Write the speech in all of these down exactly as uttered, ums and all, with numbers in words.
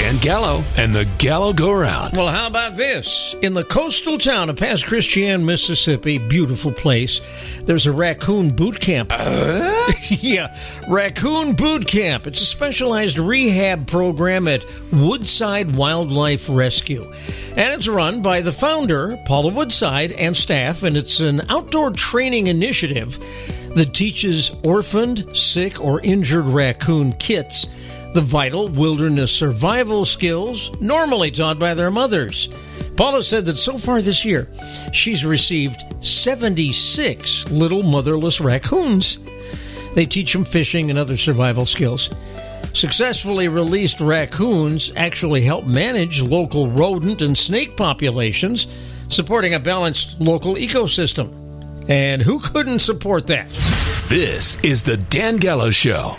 Dan Gallo and the Gallo Go Round. Well, how about this? In the coastal town of Pass Christian, Mississippi, beautiful place, there's a raccoon boot camp. Uh? yeah, raccoon boot camp. It's a specialized rehab program at Woodside Wildlife Rescue. And it's run by the founder, Paula Woodside, and staff, and it's an outdoor training initiative that teaches orphaned, sick, or injured raccoon kits the vital wilderness survival skills normally taught by their mothers. Paula said that so far this year, she's received seventy-six little motherless raccoons. They teach them fishing and other survival skills. Successfully released raccoons actually help manage local rodent and snake populations, supporting a balanced local ecosystem. And who couldn't support that? This is the Dan Gallo Show.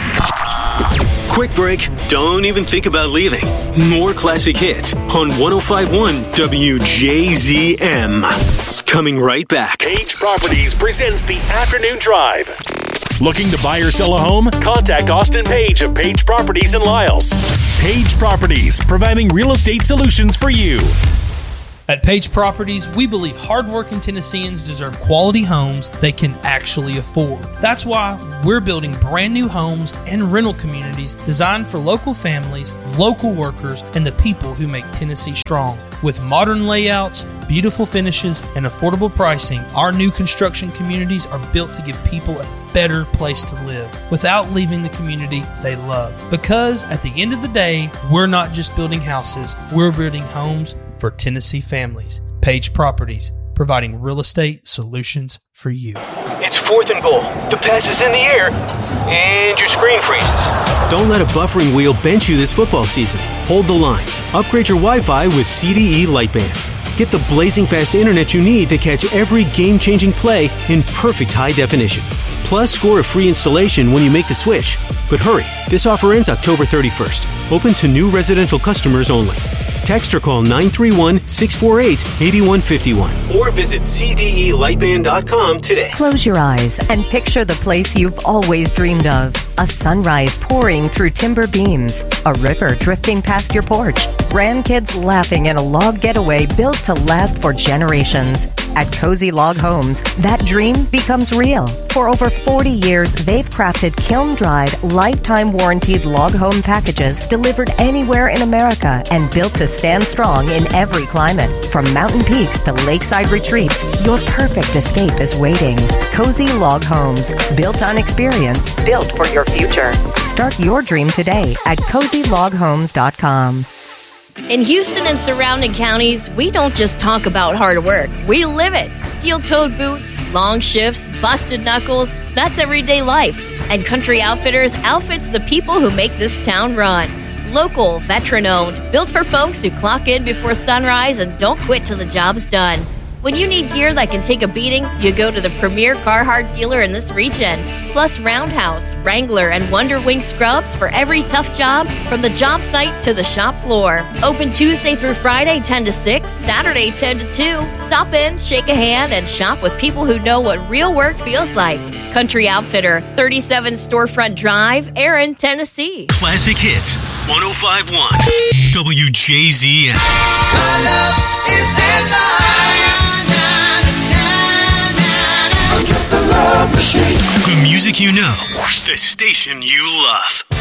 Quick break. Don't even think about leaving. More classic hits on one oh five point one W J Z M. Coming right back. Page Properties presents the Afternoon Drive. Looking to buy or sell a home? Contact Austin Page of Page Properties in Lyles. Page Properties, providing real estate solutions for you. At Page Properties, we believe hardworking Tennesseans deserve quality homes they can actually afford. That's why we're building brand new homes and rental communities designed for local families, local workers, and the people who make Tennessee strong. With modern layouts, beautiful finishes, and affordable pricing, our new construction communities are built to give people a better place to live without leaving the community they love. Because at the end of the day, we're not just building houses, we're building homes for Tennessee families. Page Properties, providing real estate solutions for you. It's fourth and goal. The pass is in the air, and your screen freezes. Don't let a buffering wheel bench you this football season. Hold the line. Upgrade your Wi-Fi with C D E Lightband. Get the blazing fast internet you need to catch every game-changing play in perfect high definition. Plus, score a free installation when you make the switch. But hurry, this offer ends October thirty-first. Open to new residential customers only. Text or call nine three one, six four eight, eight one five one or visit C D E lightband dot com today. Close your eyes and picture the place you've always dreamed of. A sunrise pouring through timber beams, a river drifting past your porch, grandkids laughing in a log getaway built to last for generations. At Cozy Log Homes, that dream becomes real. For over forty years, they've crafted kiln-dried, lifetime warranted log home packages delivered anywhere in America and built to stand strong in every climate. From mountain peaks to lakeside retreats, your perfect escape is waiting. Cozy Log Homes, built on experience, built for your future. Start your dream today at cozy log homes dot com. In Houston and surrounding counties, we don't just talk about hard work. We live it. Steel-toed boots, long shifts, busted knuckles, that's everyday life. And Country Outfitters outfits the people who make this town run. Local, veteran-owned, built for folks who clock in before sunrise and don't quit till the job's done. When you need gear that can take a beating, you go to the premier Carhartt dealer in this region. Plus Roundhouse, Wrangler, and Wonder Wing scrubs for every tough job from the job site to the shop floor. Open Tuesday through Friday, ten to six, Saturday, ten to two. Stop in, shake a hand, and shop with people who know what real work feels like. Country Outfitter, thirty-seven Storefront Drive, Erin, Tennessee. Classic Hits, one oh five point one W J Z M. My love is headline. I'm just a love machine. The music you know, the station you love.